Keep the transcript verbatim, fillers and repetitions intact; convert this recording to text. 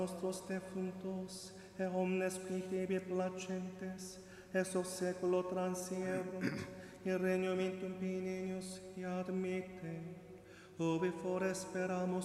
nostros defuntos, et omnes qui tibi placentes, ex hoc seculo transierunt, in regnum intum Pinius, et admite, ubi fore speramus